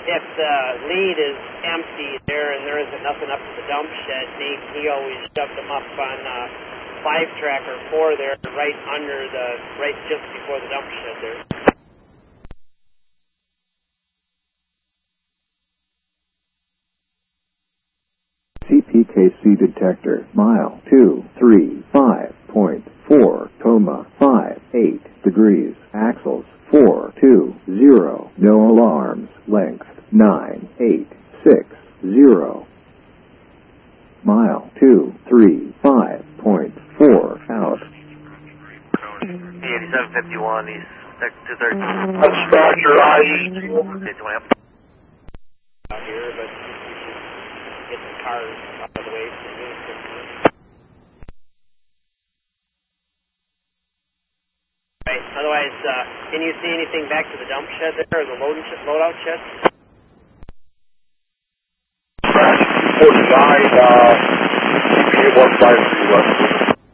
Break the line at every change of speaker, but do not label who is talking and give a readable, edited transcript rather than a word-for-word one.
if the lead is empty there and there isn't nothing up at the dump shed, he always shoved them up on 5-track or 4 there, right just before the dump shed there.
CPKC detector, mile 235.4, coma 58 degrees, axles 420, no alarms, length 9860, mile 235.4, out.
8751, he's 213.
Let's start your eyes.
Out here, but get the cars out of the way for me. Right. Otherwise, can you see anything back to the dump shed there, or the loadout shed?
49, 153 West.